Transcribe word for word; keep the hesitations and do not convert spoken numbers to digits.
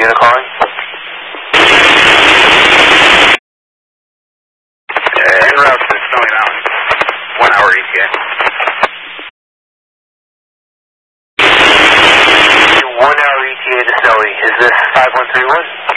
unit calling? Uh, en route to Snowy Mountain. One hour E T A. One hour E T A to Snowy. Is this five one three one?